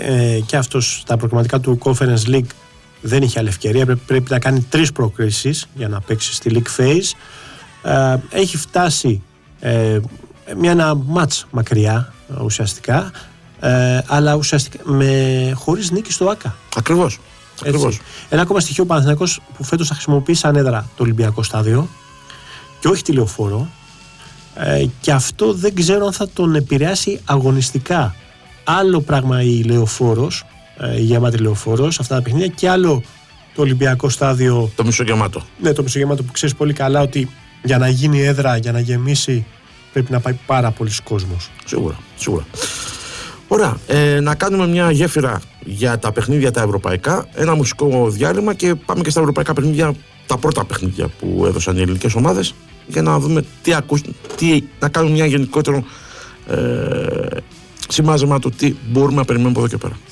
και αυτός στα προκριματικά του Conference League δεν είχε άλλη ευκαιρία. Πρέπει να κάνει 3 προκρίσεις για να παίξει στη League Phase. Έχει φτάσει ένα μάτς μακριά ουσιαστικά, αλλά ουσιαστικά χωρίς νίκη στο ΆΚΑ. Ακριβώς. Ένα ακόμα στοιχείο, ο Παναθηναϊκός που φέτος θα χρησιμοποιήσει σαν έδρα το Ολυμπιακό στάδιο και όχι τη Λεωφόρο, και αυτό δεν ξέρω αν θα τον επηρεάσει αγωνιστικά. Άλλο πράγμα η Λεωφόρος, η γεμάτη Λεωφόρος, αυτά τα παιχνίδια, και άλλο το Ολυμπιακό στάδιο. Το μισογεμάτο. Ναι, το μισογεμάτο, που ξέρεις πολύ καλά ότι για να γίνει έδρα, για να γεμίσει, πρέπει να πάει πάρα πολλοί κόσμος. Σίγουρα. Ωραία, να κάνουμε μια γέφυρα για τα παιχνίδια τα ευρωπαϊκά, ένα μουσικό διάλειμμα και πάμε και στα ευρωπαϊκά παιχνίδια, τα πρώτα παιχνίδια που έδωσαν οι ελληνικές ομάδες, για να δούμε να κάνουμε μια γενικότερο σημάζεμα του τι μπορούμε να περιμένουμε από εδώ και πέρα.